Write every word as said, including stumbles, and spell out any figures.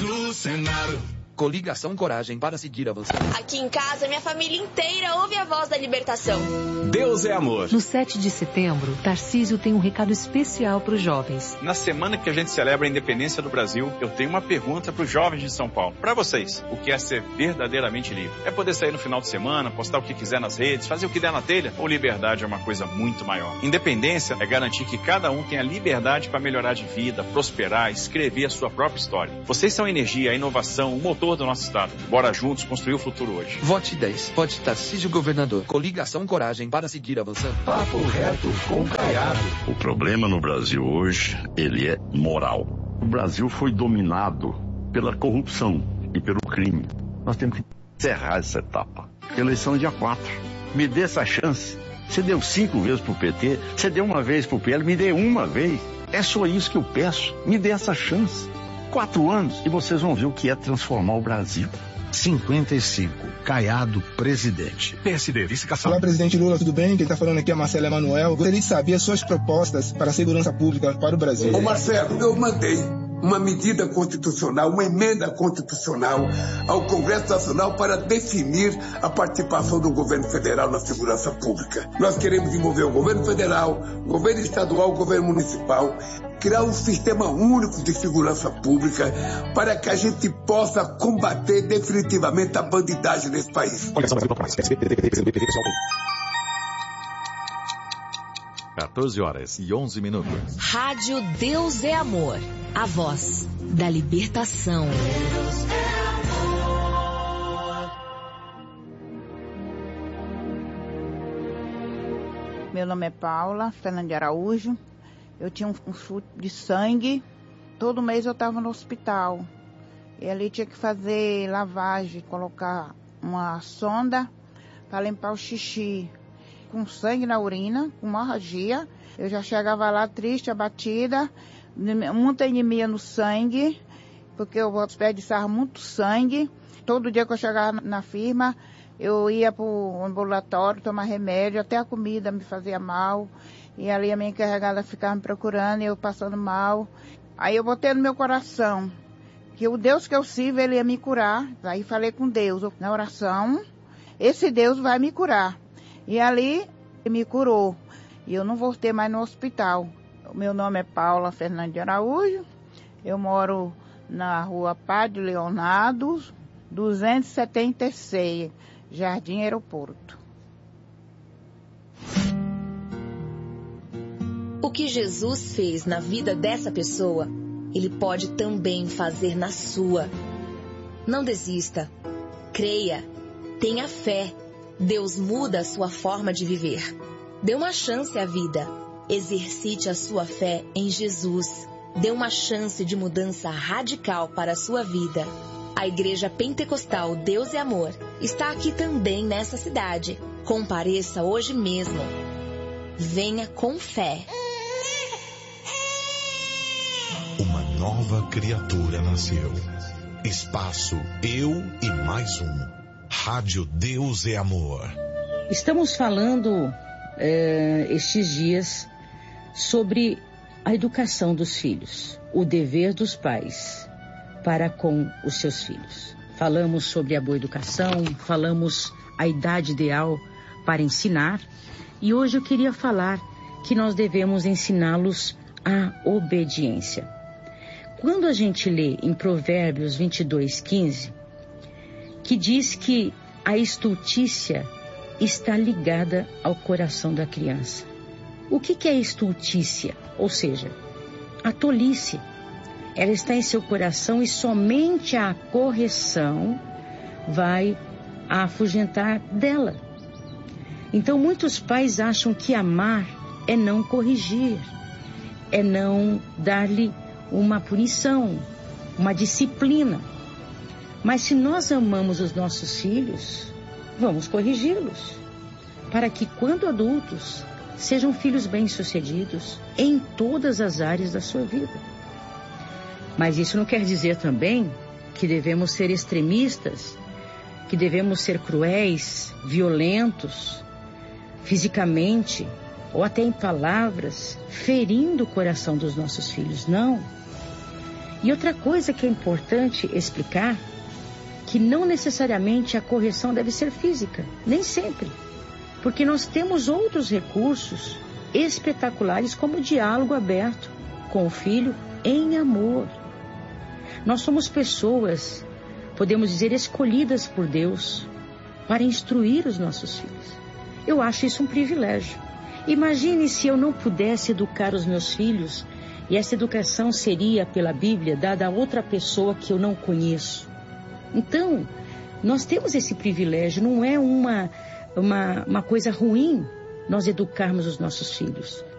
no Senado. Coligação Coragem para seguir avançando. Aqui em casa, minha família inteira ouve a voz da libertação. Deus é amor. No sete de setembro, Tarcísio tem um recado especial para os jovens. Na semana que a gente celebra a independência do Brasil, eu tenho uma pergunta para os jovens de São Paulo. Para vocês, o que é ser verdadeiramente livre? É poder sair no final de semana, postar o que quiser nas redes, fazer o que der na telha? Ou liberdade é uma coisa muito maior? Independência é garantir que cada um tenha liberdade para melhorar de vida, prosperar, escrever a sua própria história. Vocês são a energia, a inovação, o motor do nosso estado. Bora juntos construir o futuro hoje. Vote dez. Vote Tarcísio Governador. Coligação Coragem para seguir avançando. Papo reto com Caiado. O problema no Brasil hoje, ele é moral. O Brasil foi dominado pela corrupção e pelo crime. Nós temos que encerrar essa etapa. Eleição dia quatro. Me dê essa chance. Você deu cinco vezes pro P T, você deu uma vez pro P L, me dê uma vez. É só isso que eu peço. Me dê essa chance. Quatro anos e vocês vão ver o que é transformar o Brasil. cinquenta e cinco. Caiado, presidente. P S D, vice-cação. Olá, presidente Lula, tudo bem? Quem está falando aqui é Marcelo Emanuel. Gostaria de saber as suas propostas para a segurança pública para o Brasil. Ô Marcelo, eu mandei uma medida constitucional, uma emenda constitucional ao Congresso Nacional para definir a participação do governo federal na segurança pública. Nós queremos envolver o governo federal, o governo estadual, o governo municipal, criar um sistema único de segurança pública para que a gente possa combater definitivamente a bandidagem nesse país. quatorze horas e onze minutos. Rádio Deus é Amor. A voz da libertação. Deus é amor. Meu nome é Paula Fernandes de Araújo. Eu tinha um, um chute de sangue. Todo mês eu estava no hospital. E ali tinha que fazer lavagem, colocar uma sonda para limpar o xixi. Com sangue na urina, com hemorragia. Eu já chegava lá triste, abatida, muita anemia no sangue, porque eu desperdiçava muito sangue. Todo dia que eu chegava na firma, eu ia para o ambulatório tomar remédio, até a comida me fazia mal. E ali a minha encarregada ficava me procurando e eu passando mal. Aí eu botei no meu coração que o Deus que eu sirvo, ele ia me curar. Aí falei com Deus, na oração, esse Deus vai me curar. E ali me curou. E eu não voltei mais no hospital. O meu nome é Paula Fernandes de Araújo. Eu moro na rua Padre Leonardo, duzentos e setenta e seis, Jardim Aeroporto. O que Jesus fez na vida dessa pessoa, Ele pode também fazer na sua. Não desista. Creia. Tenha fé. Deus muda a sua forma de viver. Dê uma chance à vida. Exercite a sua fé em Jesus. Dê uma chance de mudança radical para a sua vida. A Igreja Pentecostal Deus e Amor está aqui também nessa cidade. Compareça hoje mesmo. Venha com fé. Uma nova criatura nasceu. Espaço Eu e Mais Um. Rádio Deus é Amor. Estamos falando é, estes dias sobre a educação dos filhos, o dever dos pais para com os seus filhos. Falamos sobre a boa educação, falamos a idade ideal para ensinar, e hoje eu queria falar que nós devemos ensiná-los a obediência. Quando a gente lê em Provérbios vinte e dois, quinze, que diz que a estultícia está ligada ao coração da criança. O que, que é estultícia? Ou seja, a tolice. Ela está em seu coração e somente a correção vai a afugentar dela. Então muitos pais acham que amar é não corrigir, é não dar-lhe uma punição, uma disciplina. Mas se nós amamos os nossos filhos, vamos corrigi-los, para que quando adultos, sejam filhos bem-sucedidos em todas as áreas da sua vida. Mas isso não quer dizer também que devemos ser extremistas, que devemos ser cruéis, violentos, fisicamente, ou até em palavras, ferindo o coração dos nossos filhos. Não. E outra coisa que é importante explicar, que não necessariamente a correção deve ser física, nem sempre. Porque nós temos outros recursos espetaculares, como o diálogo aberto com o filho em amor. Nós somos pessoas, podemos dizer, escolhidas por Deus para instruir os nossos filhos. Eu acho isso um privilégio. Imagine se eu não pudesse educar os meus filhos e essa educação seria, pela Bíblia, dada a outra pessoa que eu não conheço. Então, nós temos esse privilégio, não é uma, uma, uma coisa ruim nós educarmos os nossos filhos.